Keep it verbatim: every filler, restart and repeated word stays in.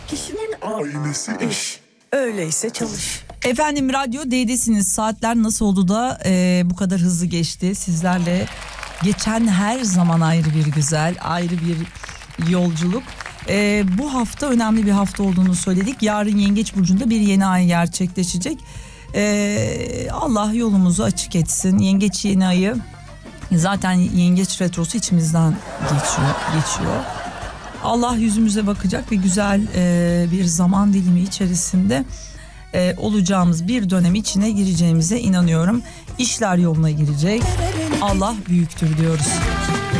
Kişinin aynısı iş. Öyleyse çalış. Efendim Radyo D'desiniz. Saatler nasıl oldu da e, bu kadar hızlı geçti. Sizlerle geçen her zaman ayrı bir güzel, ayrı bir yolculuk. E, bu hafta önemli bir hafta olduğunu söyledik. Yarın Yengeç Burcu'nda bir yeni ay gerçekleşecek. E, Allah yolumuzu açık etsin. Yengeç yeni ayı zaten Yengeç retrosu içimizden geçiyor. geçiyor. Allah yüzümüze bakacak ve güzel e, bir zaman dilimi içerisinde e, olacağımız bir dönem içine gireceğimize inanıyorum. İşler yoluna girecek. Allah büyüktür diyoruz.